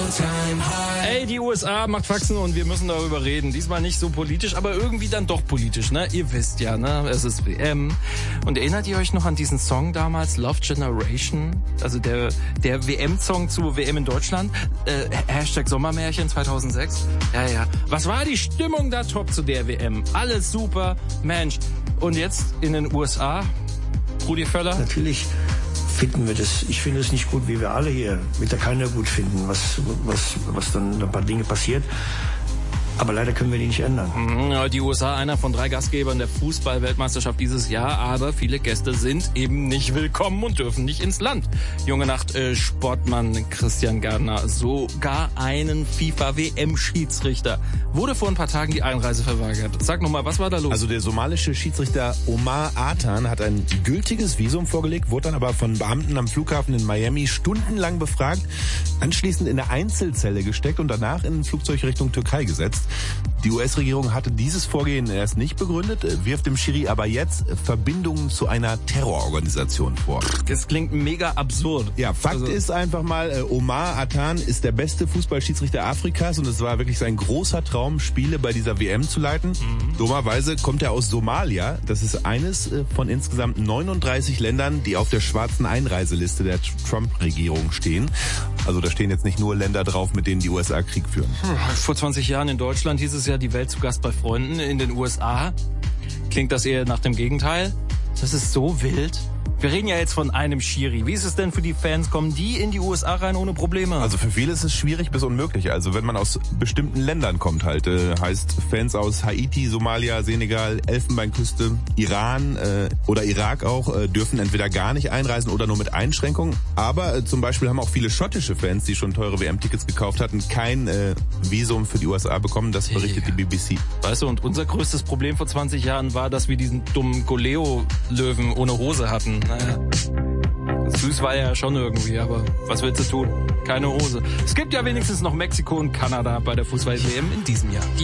Ey, die USA macht Faxen und wir müssen darüber reden. Diesmal nicht so politisch, aber irgendwie dann doch politisch, ne? Ihr wisst ja, ne? Es ist WM. Und erinnert ihr euch noch an diesen Song damals, Love Generation? Also der WM-Song zur WM in Deutschland? Hashtag Sommermärchen 2006? Ja. Was war die Stimmung da top zu der WM? Alles super, Mensch. Und jetzt in den USA? Rudi Völler? Natürlich finden wir das. Ich finde es nicht gut, wie wir alle hier. Wird da keiner gut finden, was dann ein paar Dinge passiert. Aber leider können wir die nicht ändern. Ja, die USA, einer von 3 Gastgebern der Fußball-Weltmeisterschaft dieses Jahr, aber viele Gäste sind eben nicht willkommen und dürfen nicht ins Land. Junge Nacht, Sportmann Christian Gärtner, sogar einen FIFA-WM-Schiedsrichter wurde vor ein paar Tagen die Einreise verweigert. Sag nochmal, was war da los? Also der somalische Schiedsrichter Omar Atan hat ein gültiges Visum vorgelegt, wurde dann aber von Beamten am Flughafen in Miami stundenlang befragt, anschließend in eine Einzelzelle gesteckt und danach in ein Flugzeug Richtung Türkei gesetzt. Die US-Regierung hatte dieses Vorgehen erst nicht begründet, wirft dem Schiri aber jetzt Verbindungen zu einer Terrororganisation vor. Das klingt mega absurd. Ja, Fakt ist einfach mal, Omar Atan ist der beste Fußballschiedsrichter Afrikas und es war wirklich sein großer Traum, Spiele bei dieser WM zu leiten. Dummerweise kommt er aus Somalia. Das ist eines von insgesamt 39 Ländern, die auf der schwarzen Einreiseliste der Trump-Regierung stehen. Also da stehen jetzt nicht nur Länder drauf, mit denen die USA Krieg führen. Vor 20 Jahren in Deutschland hieß es ja, die Welt zu Gast bei Freunden. In den USA klingt das eher nach dem Gegenteil. Das ist so wild. Wir reden ja jetzt von einem Schiri. Wie ist es denn für die Fans? Kommen die in die USA rein ohne Probleme? Also für viele ist es schwierig bis unmöglich. Also wenn man aus bestimmten Ländern kommt halt, heißt Fans aus Haiti, Somalia, Senegal, Elfenbeinküste, Iran oder Irak auch, dürfen entweder gar nicht einreisen oder nur mit Einschränkungen. Aber zum Beispiel haben auch viele schottische Fans, die schon teure WM-Tickets gekauft hatten, kein Visum für die USA bekommen. Das berichtet die BBC. Weißt du, und unser größtes Problem vor 20 Jahren war, dass wir diesen dummen Goleo-Löwen ohne Hose hatten. Naja, süß war er ja schon irgendwie, aber was willst du tun? Keine Hose. Es gibt ja wenigstens noch Mexiko und Kanada bei der Fußball-WM in diesem Jahr.